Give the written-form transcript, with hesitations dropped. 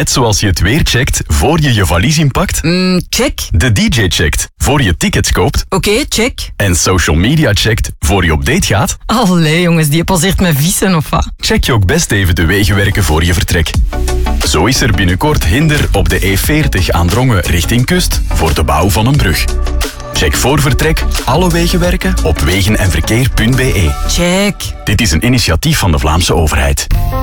Net zoals je het weer checkt voor je je valies inpakt. Check. De DJ checkt voor je tickets koopt. Oké, check. En social media checkt voor je op date gaat. Allee jongens, die passeert met vissen of wat? Check je ook best even de wegenwerken voor je vertrek. Zo is er binnenkort hinder op de E40 aan Drongen richting Kust voor de bouw van een brug. Check voor vertrek alle wegenwerken op wegenenverkeer.be. Check. Dit is een initiatief van de Vlaamse overheid.